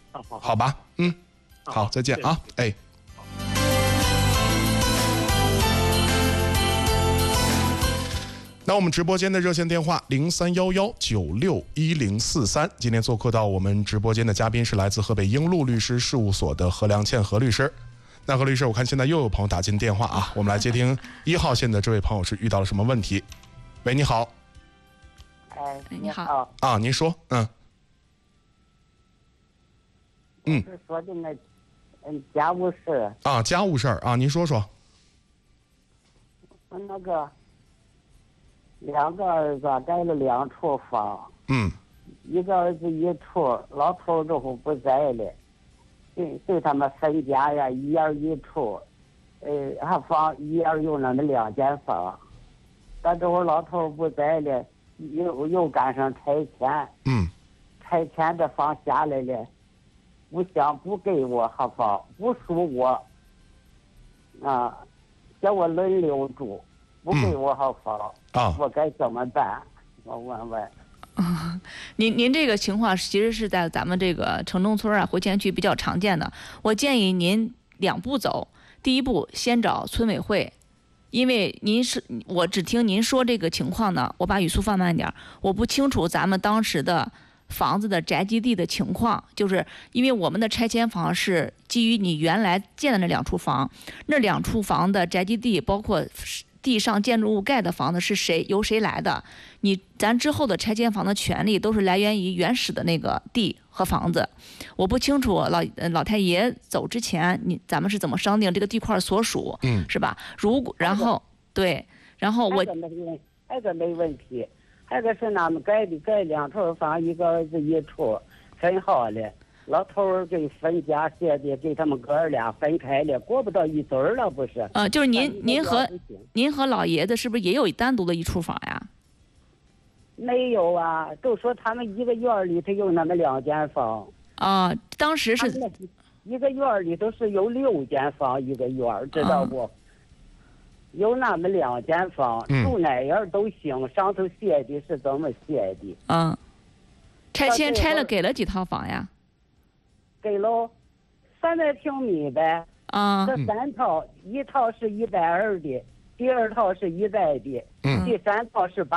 好吧，好，再见啊，哎。那我们直播间的热线电话0311961043，今天做客到我们直播间的嘉宾是来自河北英路律师事务所的何良倩何律师。那何律师，我看现在又有朋友打进电话啊，我们来接听1号线的这位朋友是遇到了什么问题？喂，你好。 你好啊，您说， 是说的那家务事啊，家务事儿啊，您说说。 我那个2个儿子盖了2处房，一个儿子1处，老头之后不在了，对他们分家呀，1人1处，还房1人有那么2间房，但这会老头不在了，又赶上拆迁，拆迁的房下来了，不给我还房，不属我，叫我轮流住，不给我还房，我该怎么办？我问问。 您这个情况其实是在咱们这个城中村回迁区比较常见的。我建议您2步走，第一步先找村委会，因为我只听您说这个情况呢，我把语速放慢点，我不清楚咱们当时的房子的宅基地的情况，就是因为我们的拆迁房是基于你原来建的那2处房，那2处房的宅基地包括地上建筑物盖的房子是由谁来的？咱之后的拆迁房的权利都是来源于原始的那个地和房子。我不清楚老太爷走之前，咱们是怎么商定这个地块所属，是吧？然后我那个没问题，那个是俺们盖2处房，一个儿子1处，分好了。老头给分家写的，给他们哥儿俩分开了，过不到1堆儿了，不是？ 就是您和老爷子是不是也有单独的1处房呀？ 没有啊，都说他们一个院里头有那么2间房。 当时是一个院里头是有6间房一个院，知道不？有那么2间房，住哪样都行，上头写的是怎么写的？ 拆迁拆了给了几套房呀？ 给了300平米呗。这3套，1套是120的，第2套是100的，第3套是80。